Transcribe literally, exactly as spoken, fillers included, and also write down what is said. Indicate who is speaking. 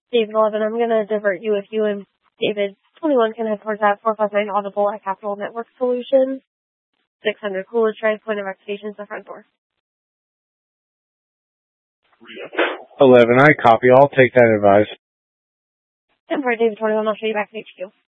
Speaker 1: David eleven, I'm going to divert you if you and David twenty-one can head towards that four five nine Audible at Capital Network Solutions. six hundred Coolidge Drive, point of activation is the front door.
Speaker 2: eleven, I copy. I'll take that advice.
Speaker 1: And for David twenty-one, I'll show you back to H Q.